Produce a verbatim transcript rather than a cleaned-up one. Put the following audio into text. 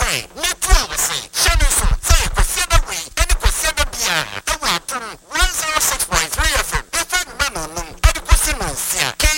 Hey, Metro was saying, Shannon, say, Quasiada Way, and Quasiada Bia, I will one zero six point three F M, if I'm Manon, and Quasimosia.